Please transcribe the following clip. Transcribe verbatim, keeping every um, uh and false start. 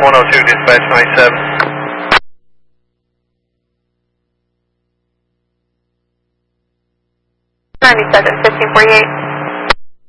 one oh two, dispatch ninety-seven. ninety-seven, fifteen forty-eight.